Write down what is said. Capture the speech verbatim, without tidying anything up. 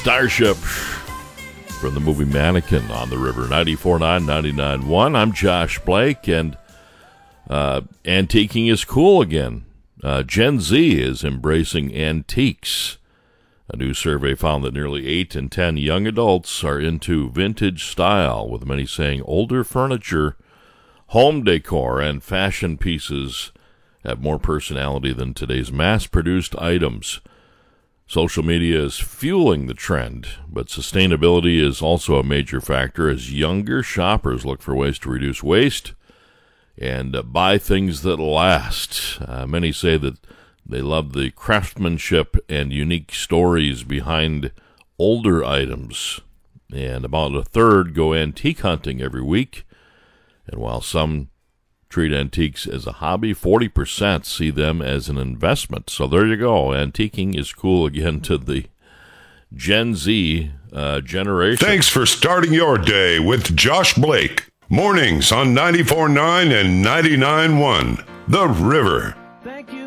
Starship from the movie Mannequin on the River. ninety-four point nine, ninety-nine point one. I'm Josh Blake, and uh, antiquing is cool again. Uh, Gen Z is embracing antiques. A new survey found that nearly eight in ten young adults are into vintage style, with many saying older furniture, home decor, and fashion pieces have more personality than today's mass-produced items. Social media is fueling the trend, but sustainability is also a major factor as younger shoppers look for ways to reduce waste and uh, buy things that last. Uh, many say that they love the craftsmanship and unique stories behind older items, and about a third go antique hunting every week. And while some treat antiques as a hobby, forty percent see them as an investment. So there you go. Antiquing is cool again to the Gen Z uh, generation. Thanks for starting your day with Josh Blake. Mornings on ninety-four point nine and ninety-nine point one. The River.